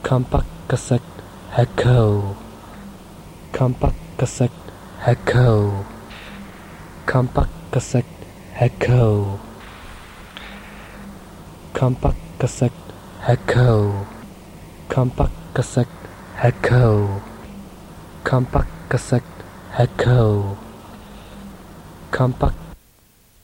Kampakkasak Echo, Kampakkasak Echo, Kampakkasak Echo, Kampakkasak Echo, Kampakkasak Echo, Kampakkasak Echo, Kampak